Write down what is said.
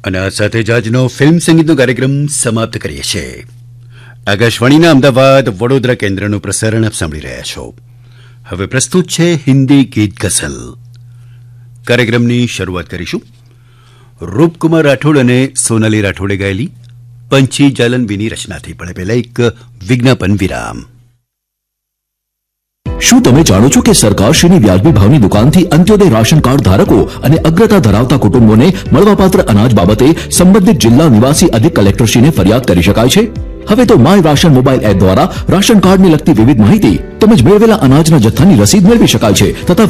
અને આ સાથે જ આજનો ફિલ્મ સંગીતનો કાર્યક્રમ સમાપ્ત કરીએ છીએ. આકાશવાણીના અમદાવાદ વડોદરા કેન્દ્રનું પ્રસારણ આપ સાંભળી રહ્યા છો. હવે પ્રસ્તુત છે હિન્દી ગીત ગઝલ. કાર્યક્રમની શરૂઆત કરીશું રૂપકુમાર રાઠોડ અને સોનાલી રાઠોડે ગાયેલી પંછી જાલનવીની રચનાથી. પણ પહેલા એક વિજ્ઞાપન વિરામ. શું તમે જાણો છો કે સરકારશ્રીની વ્યાજબી ભાવની દુકાનથી અંત્યોદય રાશન કાર્ડ ધારકો અને અગ્રતા ધરાવતા કુટુંબોને મળવાપાત્ર અનાજ બાબતે સંબંધિત જિલ્લા નિવાસી અધિક કલેક્ટરશ્રીને ફરિયાદ કરી શકાય છે? હવે તો માય રાશન મોબાઈલ એપ દ્વારા રાશન કાર્ડને લગતી વિવિધ માહિતી તેમજ મેળવેલા અનાજના જથ્થાની રસીદ મેળવી શકાય છે તથા